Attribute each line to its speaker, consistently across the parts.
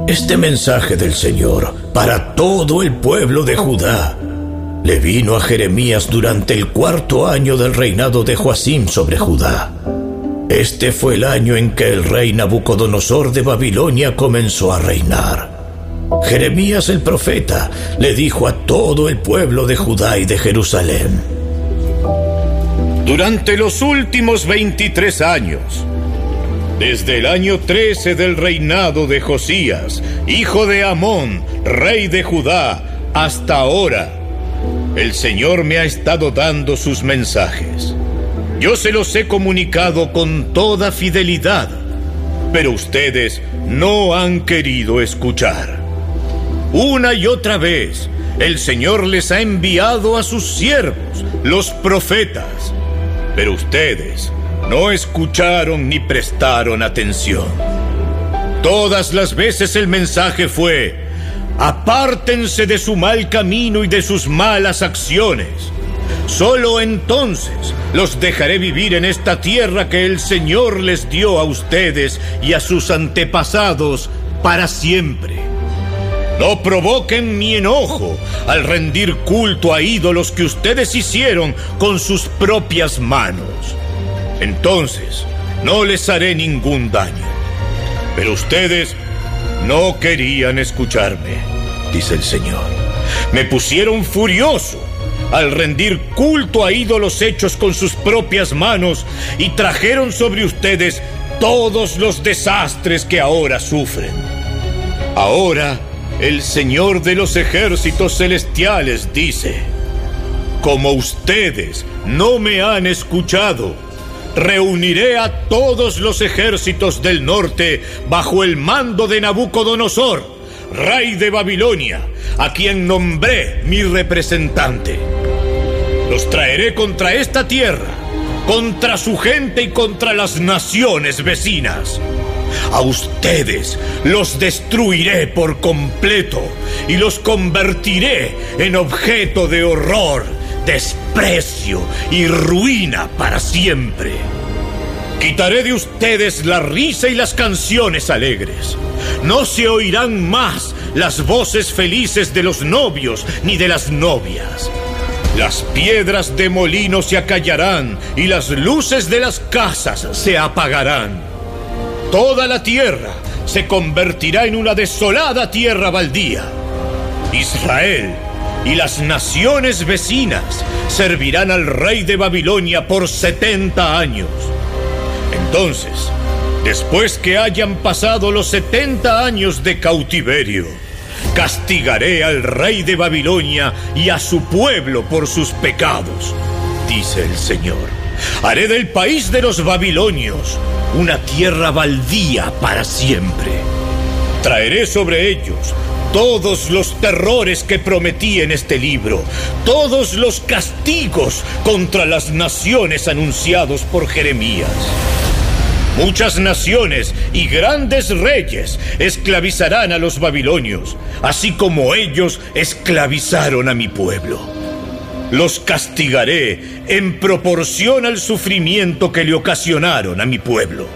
Speaker 1: Este mensaje del Señor para todo el pueblo de Judá le vino a Jeremías durante el 4º año del reinado de Joacim sobre Judá. Este fue el año en que el rey Nabucodonosor de Babilonia comenzó a reinar. Jeremías el profeta le dijo a todo el pueblo de Judá y de Jerusalén:
Speaker 2: durante los últimos 23 años, desde el año 13 del reinado de Josías, hijo de Amón, rey de Judá, hasta ahora, el Señor me ha estado dando sus mensajes. Yo se los he comunicado con toda fidelidad, pero ustedes no han querido escuchar. Una y otra vez, el Señor les ha enviado a sus siervos, los profetas, pero ustedes no escucharon ni prestaron atención. Todas las veces el mensaje fue: apártense de su mal camino y de sus malas acciones. Solo entonces los dejaré vivir en esta tierra que el Señor les dio a ustedes y a sus antepasados para siempre. No provoquen mi enojo al rendir culto a ídolos que ustedes hicieron con sus propias manos. Entonces no les haré ningún daño. Pero ustedes no querían escucharme, dice el Señor. Me pusieron furioso al rendir culto a ídolos hechos con sus propias manos y trajeron sobre ustedes todos los desastres que ahora sufren. Ahora el Señor de los ejércitos celestiales dice: como ustedes no me han escuchado, reuniré a todos los ejércitos del norte bajo el mando de Nabucodonosor, rey de Babilonia, a quien nombré mi representante. Los traeré contra esta tierra, contra su gente y contra las naciones vecinas. A ustedes los destruiré por completo y los convertiré en objeto de horror, desprecio y ruina para siempre. Quitaré de ustedes la risa y las canciones alegres. No se oirán más las voces felices de los novios ni de las novias. Las piedras de molino se acallarán y las luces de las casas se apagarán. Toda la tierra se convertirá en una desolada tierra baldía. Israel y las naciones vecinas servirán al rey de Babilonia por 70 años. Entonces, después que hayan pasado los 70 años de cautiverio, castigaré al rey de Babilonia y a su pueblo por sus pecados, dice el Señor. Haré del país de los babilonios una tierra baldía para siempre. Traeré sobre ellos todos los terrores que prometí en este libro, todos los castigos contra las naciones anunciados por Jeremías. Muchas naciones y grandes reyes esclavizarán a los babilonios, así como ellos esclavizaron a mi pueblo. Los castigaré en proporción al sufrimiento que le ocasionaron a mi pueblo.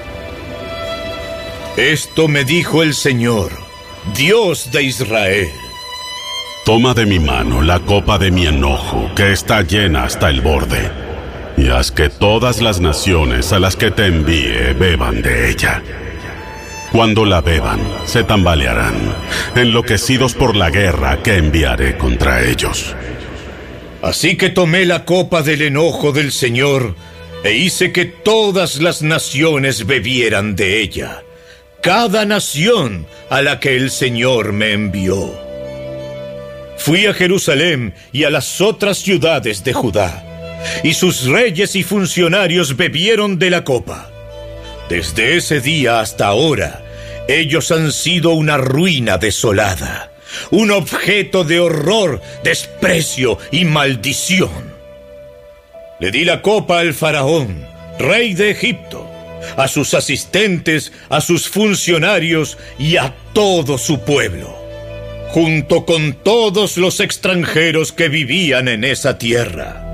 Speaker 2: Esto me dijo el Señor, Dios de Israel.
Speaker 3: Toma de mi mano la copa de mi enojo, que está llena hasta el borde, y haz que todas las naciones a las que te envíe beban de ella. Cuando la beban, se tambalearán, enloquecidos por la guerra que enviaré contra ellos.
Speaker 2: Así que tomé la copa del enojo del Señor e hice que todas las naciones bebieran de ella, cada nación a la que el Señor me envió. Fui a Jerusalén y a las otras ciudades de Judá, y sus reyes y funcionarios bebieron de la copa. Desde ese día hasta ahora, ellos han sido una ruina desolada, un objeto de horror, desprecio y maldición. Le di la copa al faraón, rey de Egipto, a sus asistentes, a sus funcionarios y a todo su pueblo, junto con todos los extranjeros que vivían en esa tierra.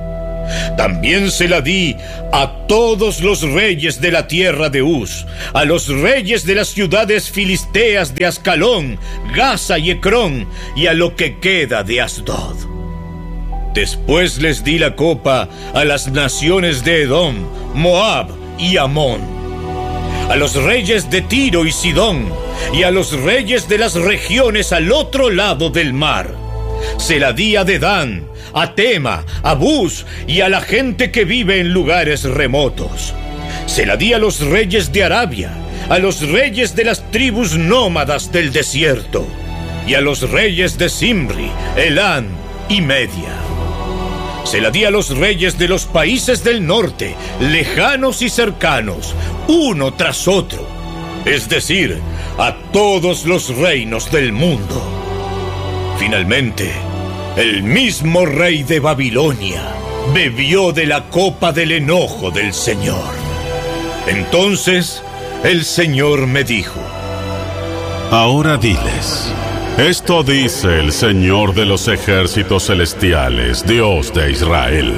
Speaker 2: También se la di a todos los reyes de la tierra de Uz, a los reyes de las ciudades filisteas de Ascalón, Gaza y Ecrón, y a lo que queda de Asdod. Después les di la copa a las naciones de Edom, Moab y Amón, a los reyes de Tiro y Sidón, y a los reyes de las regiones al otro lado del mar. Se la di a Dedán, a Tema, a Bus y a la gente que vive en lugares remotos. Se la di a los reyes de Arabia, a los reyes de las tribus nómadas del desierto, y a los reyes de Simri, Elán y Media. Se la di a los reyes de los países del norte, lejanos y cercanos, uno tras otro, es decir, a todos los reinos del mundo. Finalmente, el mismo rey de Babilonia bebió de la copa del enojo del Señor. Entonces, el Señor me dijo:
Speaker 3: Ahora diles, esto dice el Señor de los ejércitos celestiales, Dios de Israel: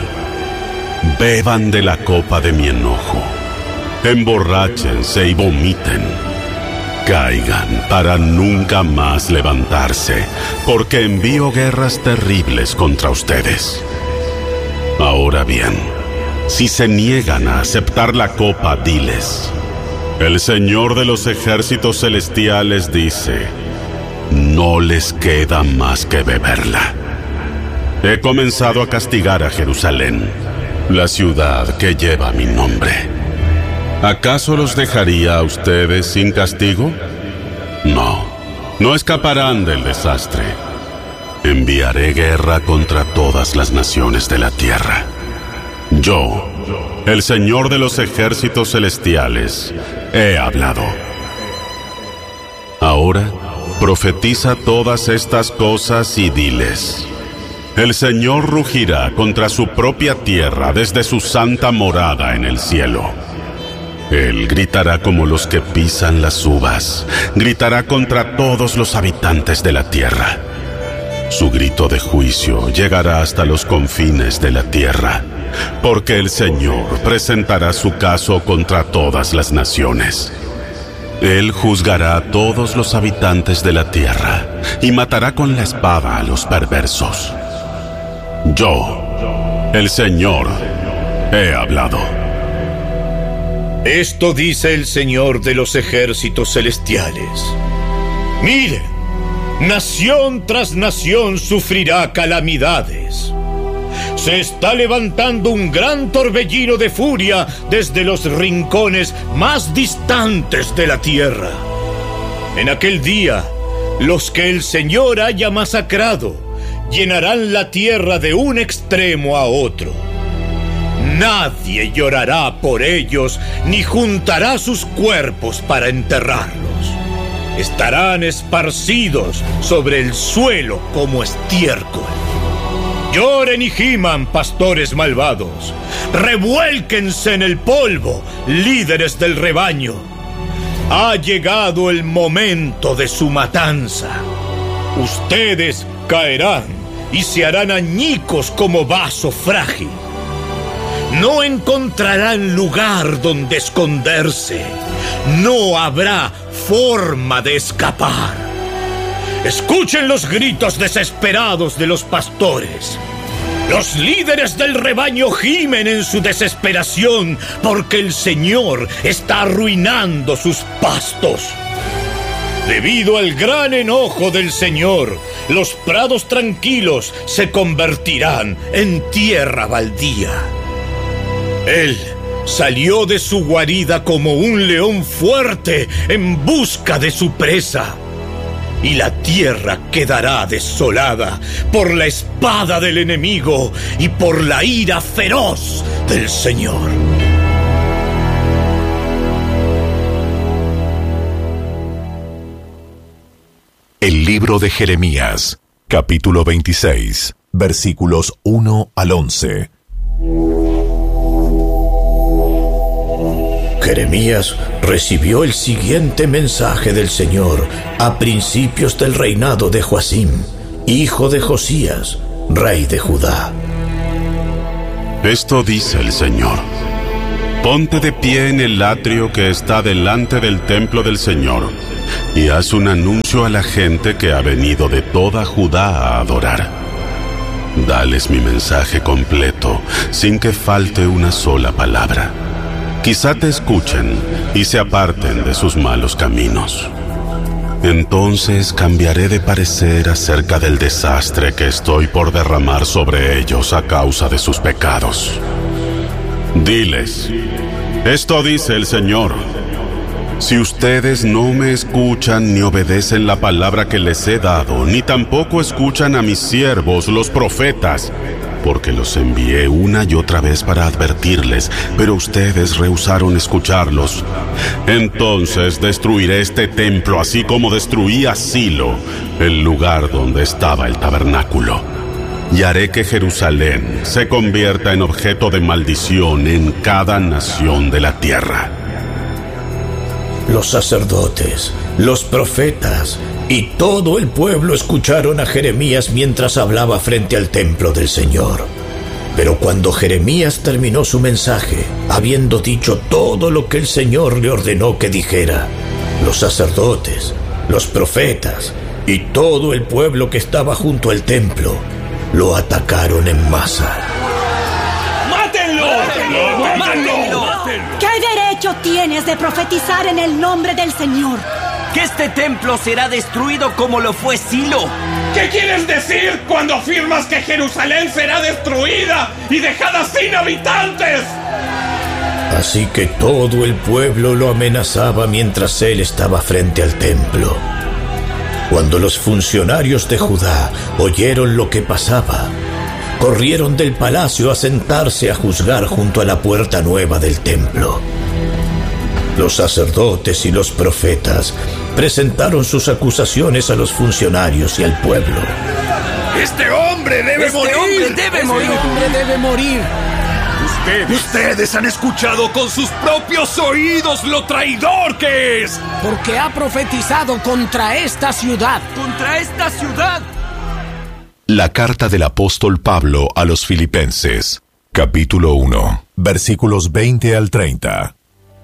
Speaker 3: beban de la copa de mi enojo, emborráchense y vomiten. Caigan para nunca más levantarse, porque envío guerras terribles contra ustedes. Ahora bien, si se niegan a aceptar la copa, diles: el Señor de los ejércitos celestiales dice: no les queda más que beberla. He comenzado a castigar a Jerusalén, la ciudad que lleva mi nombre. ¿Acaso los dejaría a ustedes sin castigo? No, no escaparán del desastre. Enviaré guerra contra todas las naciones de la tierra. Yo, el Señor de los ejércitos celestiales, he hablado. Ahora, profetiza todas estas cosas y diles: el Señor rugirá contra su propia tierra desde su santa morada en el cielo. Él gritará como los que pisan las uvas, gritará contra todos los habitantes de la tierra. Su grito de juicio llegará hasta los confines de la tierra, porque el Señor presentará su caso contra todas las naciones. Él juzgará a todos los habitantes de la tierra y matará con la espada a los perversos. Yo, el Señor, he hablado.
Speaker 2: Esto dice el Señor de los ejércitos celestiales: miren, nación tras nación sufrirá calamidades. Se está levantando un gran torbellino de furia desde los rincones más distantes de la tierra. En aquel día, los que el Señor haya masacrado llenarán la tierra de un extremo a otro. Nadie llorará por ellos, ni juntará sus cuerpos para enterrarlos. Estarán esparcidos sobre el suelo como estiércol. Lloren y giman, pastores malvados. Revuélquense en el polvo, líderes del rebaño. Ha llegado el momento de su matanza. Ustedes caerán y se harán añicos como vaso frágil. No encontrarán lugar donde esconderse. No habrá forma de escapar. Escuchen los gritos desesperados de los pastores. Los líderes del rebaño gimen en su desesperación porque el Señor está arruinando sus pastos. Debido al gran enojo del Señor, los prados tranquilos se convertirán en tierra baldía. Él salió de su guarida como un león fuerte en busca de su presa. Y la tierra quedará desolada por la espada del enemigo y por la ira feroz del Señor.
Speaker 4: El libro de Jeremías, capítulo 26, versículos 1 al 11.
Speaker 1: Jeremías recibió el siguiente mensaje del Señor a principios del reinado de Joacim, hijo de Josías, rey de Judá.
Speaker 3: Esto dice el Señor: ponte de pie en el atrio que está delante del templo del Señor, y haz un anuncio a la gente que ha venido de toda Judá a adorar. Dales mi mensaje completo, sin que falte una sola palabra. Quizá te escuchen y se aparten de sus malos caminos. Entonces cambiaré de parecer acerca del desastre que estoy por derramar sobre ellos a causa de sus pecados. Diles: esto dice el Señor: si ustedes no me escuchan ni obedecen la palabra que les he dado, ni tampoco escuchan a mis siervos, los profetas, porque los envié una y otra vez para advertirles, pero ustedes rehusaron escucharlos, entonces destruiré este templo así como destruí a Silo, el lugar donde estaba el tabernáculo. Y haré que Jerusalén se convierta en objeto de maldición en cada nación de la tierra.
Speaker 1: Los sacerdotes, los profetas y todo el pueblo escucharon a Jeremías mientras hablaba frente al templo del Señor. Pero cuando Jeremías terminó su mensaje, habiendo dicho todo lo que el Señor le ordenó que dijera, los sacerdotes, los profetas y todo el pueblo que estaba junto al templo lo atacaron en masa.
Speaker 5: ¡Mátenlo! ¡Mátenlo!
Speaker 6: ¿Qué derecho tienes de profetizar en el nombre del Señor?
Speaker 5: Que este templo será destruido como lo fue Silo.
Speaker 7: ¿Qué quieres decir cuando afirmas que Jerusalén será destruida y dejada sin habitantes?
Speaker 1: Así que todo el pueblo lo amenazaba mientras él estaba frente al templo. Cuando los funcionarios de Judá oyeron lo que pasaba, corrieron del palacio a sentarse a juzgar junto a la puerta nueva del templo. Los sacerdotes y los profetas presentaron sus acusaciones a los funcionarios y al pueblo.
Speaker 7: ¡Este hombre debe morir!
Speaker 5: ¡Este hombre debe morir!
Speaker 7: Ustedes han escuchado con sus propios oídos lo traidor que es.
Speaker 8: Porque ha profetizado contra esta ciudad.
Speaker 5: ¡Contra esta ciudad!
Speaker 4: La carta del apóstol Pablo a los Filipenses, capítulo 1, versículos 20 al 30.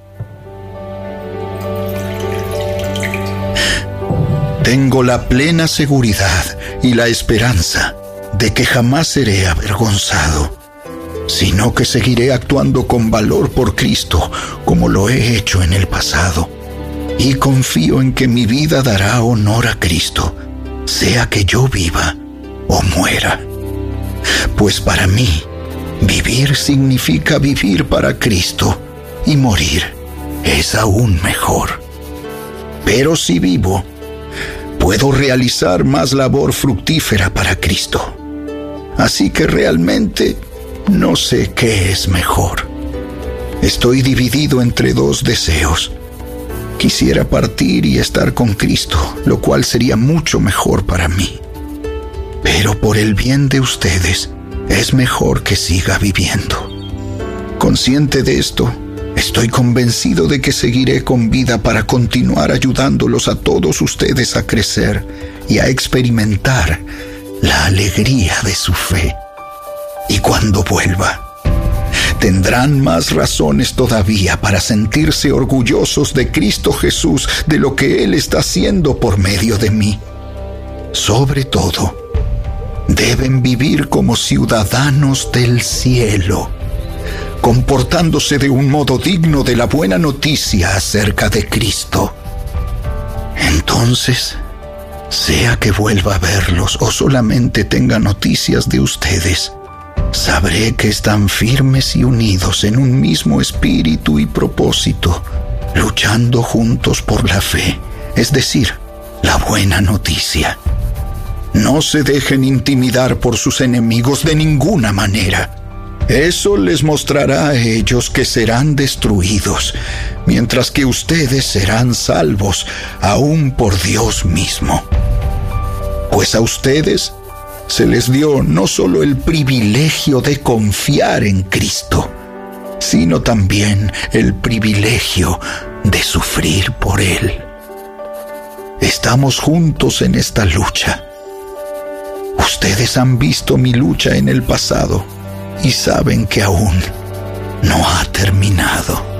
Speaker 9: Tengo la plena seguridad y la esperanza de que jamás seré avergonzado, sino que seguiré actuando con valor por Cristo, como lo he hecho en el pasado. Y confío en que mi vida dará honor a Cristo, sea que yo viva o muera. Pues para mí, vivir significa vivir para Cristo, y morir es aún mejor. Pero si vivo, puedo realizar más labor fructífera para Cristo. Así que realmente no sé qué es mejor. Estoy dividido entre dos deseos. Quisiera partir y estar con Cristo, lo cual sería mucho mejor para mí. Pero por el bien de ustedes, es mejor que siga viviendo. Consciente de esto, estoy convencido de que seguiré con vida para continuar ayudándolos a todos ustedes a crecer y a experimentar la alegría de su fe. Y cuando vuelva, tendrán más razones todavía para sentirse orgullosos de Cristo Jesús, de lo que Él está haciendo por medio de mí. Sobre todo, deben vivir como ciudadanos del cielo, comportándose de un modo digno de la buena noticia acerca de Cristo. Entonces, sea que vuelva a verlos o solamente tenga noticias de ustedes, sabré que están firmes y unidos en un mismo espíritu y propósito, luchando juntos por la fe, es decir, la buena noticia. No se dejen intimidar por sus enemigos de ninguna manera. Eso les mostrará a ellos que serán destruidos, mientras que ustedes serán salvos, aún por Dios mismo. Pues a ustedes se les dio no solo el privilegio de confiar en Cristo, sino también el privilegio de sufrir por Él. Estamos juntos en esta lucha. Ustedes han visto mi lucha en el pasado y saben que aún no ha terminado.